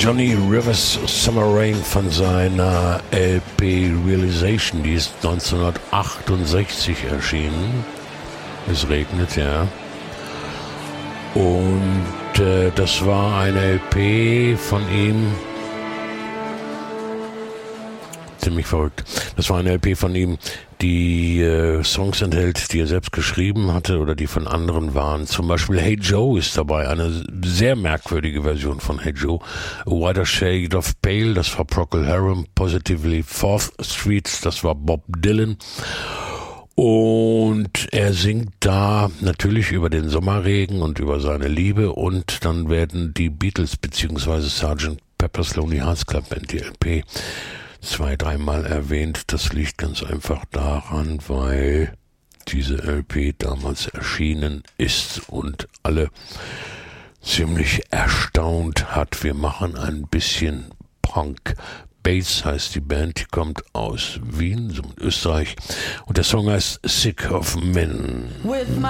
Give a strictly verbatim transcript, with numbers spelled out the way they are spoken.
Johnny Rivers Summer Rain von seiner L P Realization, die ist neunzehnhundertachtundsechzig erschienen. Es regnet, ja. Und äh, das war eine L P von ihm. Ziemlich verrückt. Das war eine L P von ihm, die äh, Songs enthält, die er selbst geschrieben hatte oder die von anderen waren. Zum Beispiel Hey Joe ist dabei, eine sehr merkwürdige Version von Hey Joe. A Whiter Shade of Pale, das war Procol Harum. Positively Fourth Street, das war Bob Dylan. Und er singt da natürlich über den Sommerregen und über seine Liebe, und dann werden die Beatles bzw. Sergeant Pepper's Lonely Hearts Club Band, die L P, zwei, dreimal erwähnt. Das liegt ganz einfach daran, weil diese L P damals erschienen ist und alle ziemlich erstaunt hat. Wir machen ein bisschen Punk. Bass heißt die Band, die kommt aus Wien, so in Österreich, und der Song heißt Sick of Men.